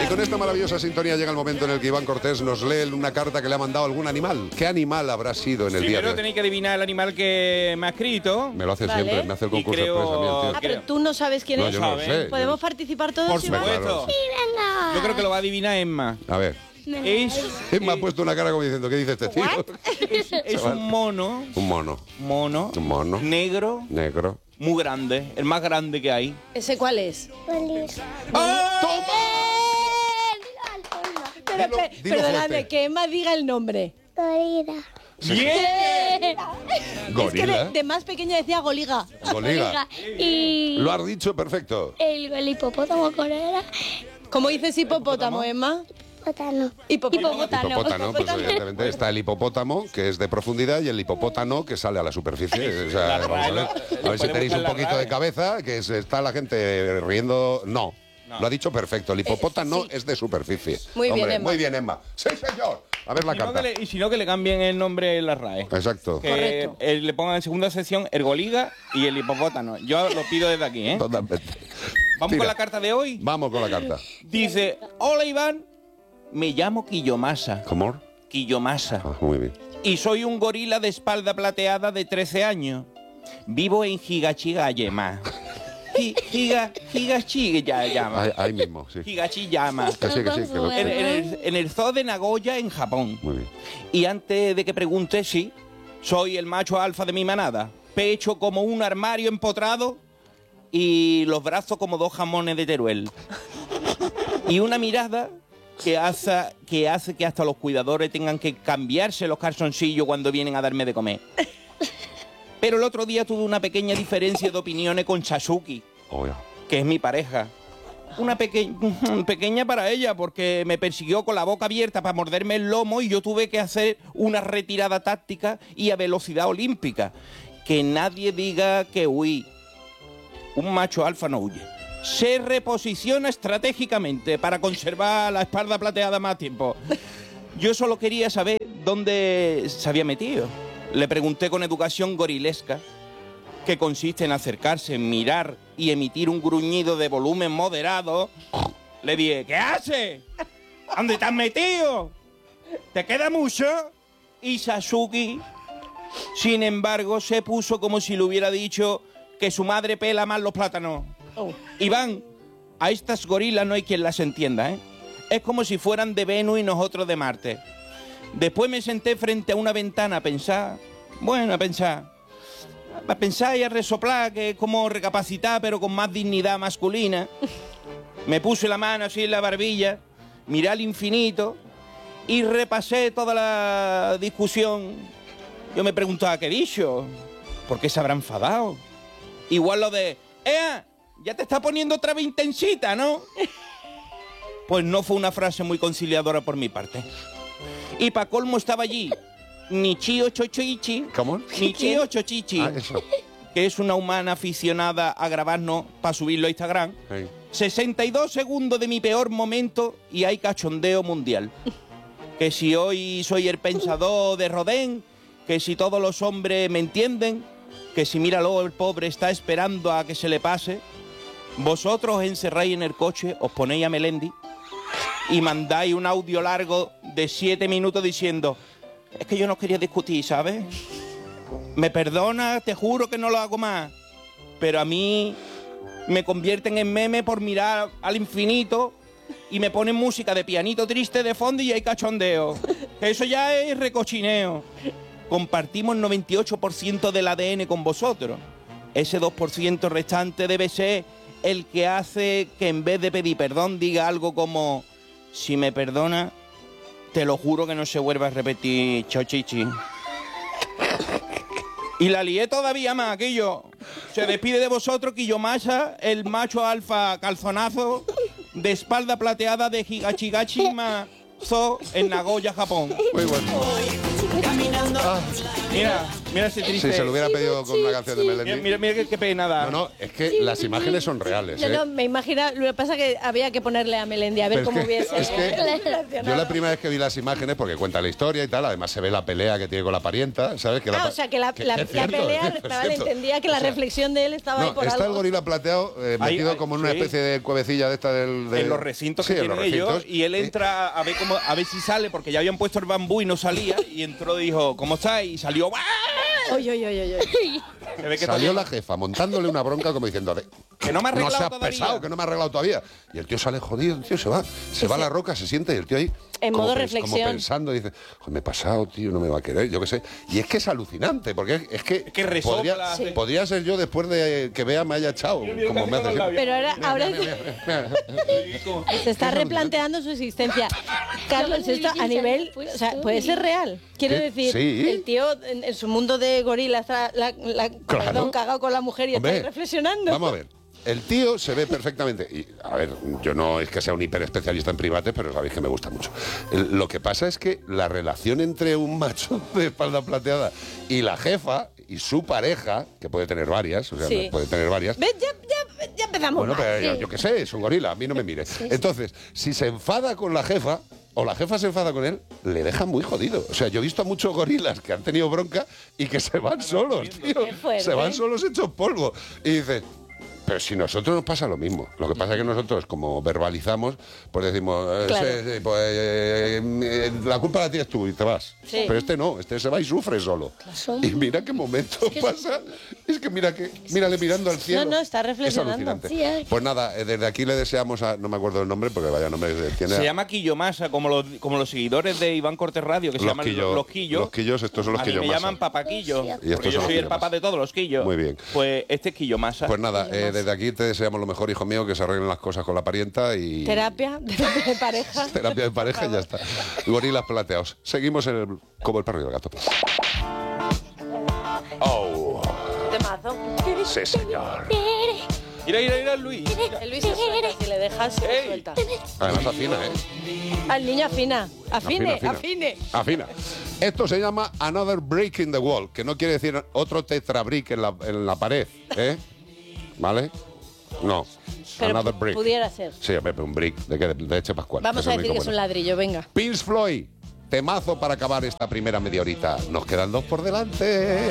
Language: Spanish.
Y con esta maravillosa sintonía llega el momento en el que Iván Cortés nos lee una carta que le ha mandado algún animal. ¿Qué animal habrá sido en el día de Primero hoy? tenéis que adivinar el animal que me ha escrito. Me lo hace Vale. siempre, me hace el Y concurso creo- sorpresa a mí, el tío. Ah, pero tú no sabes quién No, es. yo no lo sé. ¿Podemos participar todos, Por Iván? supuesto. Sí, venga. Yo creo que lo va a adivinar Emma. A ver. Es, Me ha puesto una cara como diciendo, ¿qué dice este tío? es un mono, Un mono. Un mono. negro, Negro. muy grande, el más grande que hay. ¿Ese cuál es? Pero, Dilo perdóname, fuerte. que Emma diga el nombre. ¡Bien! Es que Gorila. de más pequeña decía Goliga. Goliga. Y Lo has dicho perfecto. el hipopótamo, ¿cuál era? ¿Cómo dices hipopótamo, Emma? Hipopótamo. Hipopótamo, pues evidentemente está el hipopótamo, que es de profundidad, y el hipopótano, que sale a la superficie. O sea, vamos a ver si tenéis un poquito de cabeza, que está la gente riendo. No. Lo ha dicho perfecto. El hipopótamo es de superficie. Muy bien, Emma. Muy bien, Emma. Sí, señor. A ver la carta. Y si no, que le cambien el nombre en la RAE. Exacto. Que Correcto. le pongan en segunda sección el goliga y el hipopótamo. Yo lo pido desde aquí, ¿eh? Totalmente. Vamos Tira. con la carta de hoy. Vamos con la carta. Dice, hola Iván, me llamo Quillomasa. ¿Cómo? Quillomasa. Ah, muy bien. Y soy un gorila de espalda plateada de 13 años. Vivo en Higachigayama. Higachigayama. Ahí mismo, sí. Higachiyama. Que sí, que sí. que lo- En el zoo de Nagoya, en Japón. Muy bien. Y antes de que pregunte, sí, soy el macho alfa de mi manada. Pecho como un armario empotrado y los brazos como dos jamones de Teruel. Y una mirada que hace que hasta los cuidadores tengan que cambiarse los calzoncillos cuando vienen a darme de comer. Pero el otro día tuve una pequeña diferencia de opiniones con Sasuke, Oh, ya. que es mi pareja. Una pequeña para ella, porque me persiguió con la boca abierta para morderme el lomo y yo tuve que hacer una retirada táctica y a velocidad olímpica. Que nadie diga que huí. Un macho alfa no huye. Se reposiciona estratégicamente para conservar la espalda plateada más tiempo. Yo solo quería saber dónde se había metido. Le pregunté con educación gorilesca, que consiste en acercarse, mirar y emitir un gruñido de volumen moderado. Le dije, ¿qué haces? ¿Dónde te has metido? ¿Te queda mucho? Y Sasuke, sin embargo, se puso como si le hubiera dicho que su madre pela más los plátanos. Iván, a estas gorilas no hay quien las entienda, ¿eh? Es como si fueran de Venus y nosotros de Marte. Después me senté frente a una ventana a pensar, a pensar y a resoplar, que es como recapacitar, pero con más dignidad masculina. Me puse la mano así en la barbilla, miré al infinito y repasé toda la discusión. Yo me preguntaba, ¿qué he dicho? ¿Por qué se habrá enfadado? Igual lo de, ¡Ea! Ya te está poniendo otra vez intensita, ¿no? Pues no fue una frase muy conciliadora por mi parte. Y pa' colmo estaba allí Nichio Chochichi. ¿Cómo? Nichio Chochichi, Ah, eso. que es una humana aficionada a grabarnos para subirlo a Instagram. Sí. 62 segundos de mi peor momento y hay cachondeo mundial. Que si hoy soy el pensador de Rodin, que si todos los hombres me entienden, que si míralo, el pobre está esperando a que se le pase. Vosotros os encerráis en el coche, os ponéis a Melendi y mandáis un audio largo de 7 minutos diciendo, es que yo no quería discutir, ¿sabes? Me perdona, te juro que no lo hago más. Pero a mí me convierten en meme por mirar al infinito y me ponen música de pianito triste de fondo y hay cachondeo. Eso ya es recochineo. Compartimos el 98% del ADN con vosotros. Ese 2% restante debe ser el que hace que en vez de pedir perdón diga algo como, si me perdona, te lo juro que no se vuelva a repetir, Chochichi. Y la lié todavía más, Quillo. Se despide de vosotros, Quillomasa, el macho alfa calzonazo de espalda plateada de Higachigashima Zoo en Nagoya, Japón. Muy bueno. Caminando. Ah. Mira ese triste. Si se lo hubiera pedido con una canción de Melendi. Mira qué pena da. No, es que las imágenes son reales, ¿eh? No, me imagino, lo que pasa es que había que ponerle a Melendi a ver Pero cómo hubiese. es que yo la primera vez que vi las imágenes, porque cuenta la historia y tal, además se ve la pelea que tiene con la parienta, ¿sabes? Que o sea, que la es cierto, pelea, es vale, cierto. entendía que la reflexión de él estaba ahí No, por está algo. el gorila plateado metido como en una especie de cuevecilla de esta en los recintos que tienen ellos, y él entra a ver si sale, porque ya habían puesto el bambú y no salía, y entró y dijo, ¿cómo está? Y salió. Oye. Se ve que salió la jefa montándole una bronca como diciendo que no me ha no arreglado seas todavía. pesado, que no me ha arreglado todavía. Y el tío sale jodido, el tío se va a la roca, se siente y el tío ahí en como modo como reflexión. pensando, dice, me he pasado, tío, no me va a querer, yo qué sé. Y es que es alucinante, porque es que resopla. podría ser yo después de que Bea me haya echado, como me hace siempre. Pero ahora se está replanteando su existencia. Carlos, esto a nivel, o sea, puede ser real. Quiero decir, Sí. el tío en su mundo de gorila está Claro. cagado con la mujer y está ahí reflexionando. Vamos a ver. El tío se ve perfectamente. Y, a ver, yo no es que sea un hiperespecialista en primates, pero sabéis que me gusta mucho. Lo que pasa es que la relación entre un macho de espalda plateada y la jefa y su pareja, que puede tener varias, o sea, Sí. puede tener varias. ¿Ves? Ya empezamos. Bueno, mal. pero yo qué sé, es un gorila, a mí no me mire. Entonces, si se enfada con la jefa, o la jefa se enfada con él, le deja muy jodido. O sea, yo he visto a muchos gorilas que han tenido bronca y que se van solos, tío. Qué fuerte. Se van solos hechos polvo. Y dices, pero si nosotros nos pasa lo mismo. Lo que pasa es que nosotros, como verbalizamos, pues decimos, Claro. sí, pues la culpa la tienes tú y te vas. Sí. Pero este no, este se va y sufre solo. Y mira qué momento pasa. Es que mírale mirando al cielo. No, está reflexionando. Es alucinante. Sí, Pues nada, desde aquí le deseamos a... No me acuerdo el nombre, porque vaya nombre tiene... Se llama Quillomasa, como los seguidores de Iván Cortés Radio, que se llaman los Quillos. Los quillos, estos son los A mí me Quillomasa. llaman Papaquillo. Y Porque estos yo son soy los el papá Quillomasa. de todos los quillos. Muy bien. Pues este es Quillomasa. Pues nada, desde aquí te deseamos lo mejor, hijo mío, que se arreglen las cosas con la parienta y... Terapia de pareja. Terapia de pareja y ya está. Gorilas plateados. Seguimos como el perro y el gato. Oh, Temazo. sí, señor. Mira, Luis. El Luis se suelta, si le dejas, se Ey. suelta. Además afina, ¿eh? Al niño afina. Afine. Afina. Esto se llama Another Brick in the Wall, que no quiere decir otro tetrabrick en la pared, ¿eh? ¿Vale? No. Pero Another brick. pudiera ser. Sí, un brick de leche pascual. Vamos Eso a es lo decir que único es un bueno. ladrillo, venga. Prince Floyd, temazo para acabar esta primera media horita. Nos quedan 2 por delante.